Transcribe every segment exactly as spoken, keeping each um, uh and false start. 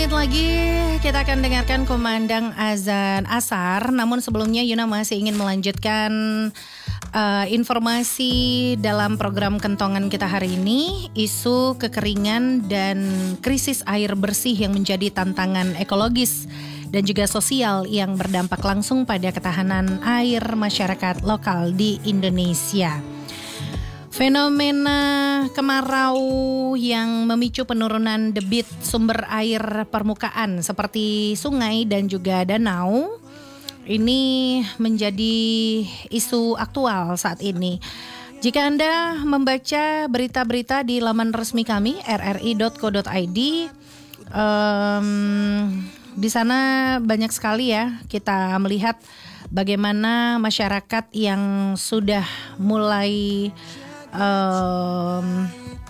menit lagi kita akan dengarkan kumandang azan asar. Namun sebelumnya Yuna masih ingin melanjutkan uh, informasi dalam program kentongan kita hari ini. Isu kekeringan dan krisis air bersih yang menjadi tantangan ekologis dan juga sosial yang berdampak langsung pada ketahanan air masyarakat lokal di Indonesia. Fenomena kemarau yang memicu penurunan debit sumber air permukaan seperti sungai dan juga danau ini menjadi isu aktual saat ini. Jika Anda membaca berita-berita di laman resmi kami r r i dot co dot i d, um, di sana banyak sekali ya kita melihat bagaimana masyarakat yang sudah mulai Um,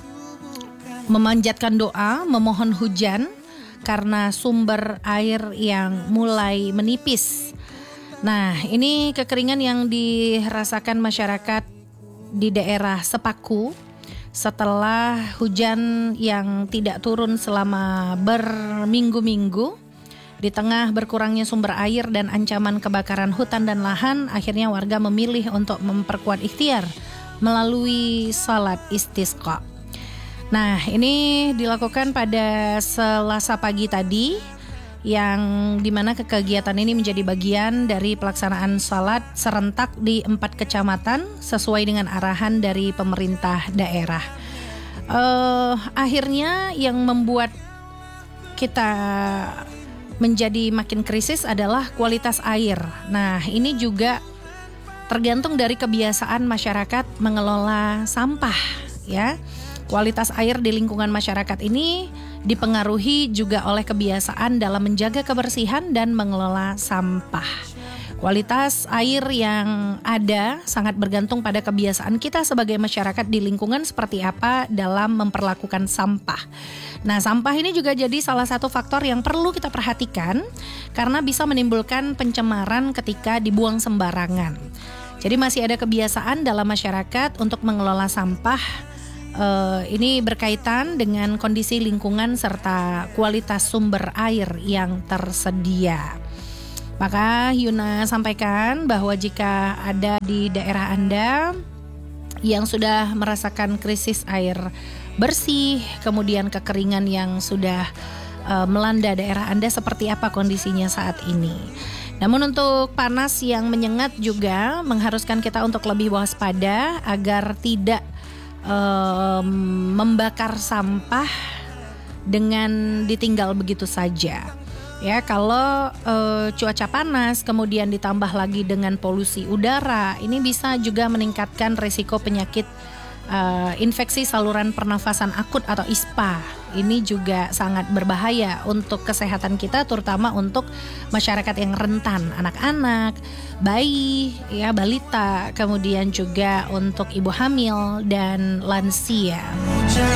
memanjatkan doa, memohon hujan karena sumber air yang mulai menipis. Nah, ini kekeringan yang dirasakan masyarakat di daerah Sepaku setelah hujan yang tidak turun selama berminggu-minggu. Di tengah berkurangnya sumber air dan ancaman kebakaran hutan dan lahan, akhirnya warga memilih untuk memperkuat ikhtiar melalui salat istisqa. Nah, ini dilakukan pada Selasa pagi tadi, yang dimana kegiatan ini menjadi bagian dari pelaksanaan salat serentak di empat kecamatan sesuai dengan arahan dari pemerintah daerah. Uh, akhirnya yang membuat kita menjadi makin krisis adalah kualitas air. Nah, ini juga tergantung dari kebiasaan masyarakat mengelola sampah, ya. Kualitas air di lingkungan masyarakat ini dipengaruhi juga oleh kebiasaan dalam menjaga kebersihan dan mengelola sampah. Kualitas air yang ada sangat bergantung pada kebiasaan kita sebagai masyarakat di lingkungan seperti apa dalam memperlakukan sampah. Nah, sampah ini juga jadi salah satu faktor yang perlu kita perhatikan karena bisa menimbulkan pencemaran ketika dibuang sembarangan. Jadi masih ada kebiasaan dalam masyarakat untuk mengelola sampah. Uh, ini berkaitan dengan kondisi lingkungan serta kualitas sumber air yang tersedia. Maka Yuna sampaikan bahwa jika ada di daerah Anda yang sudah merasakan krisis air bersih, kemudian kekeringan yang sudah uh, melanda daerah Anda, seperti apa kondisinya saat ini. Namun untuk panas yang menyengat juga mengharuskan kita untuk lebih waspada agar tidak um, membakar sampah dengan ditinggal begitu saja. Ya, kalau uh, cuaca panas kemudian ditambah lagi dengan polusi udara, ini bisa juga meningkatkan risiko penyakit uh, infeksi saluran pernafasan akut atau I S P A. Ini juga sangat berbahaya untuk kesehatan kita, terutama untuk masyarakat yang rentan, anak-anak, bayi, ya, balita, kemudian juga untuk ibu hamil dan lansia.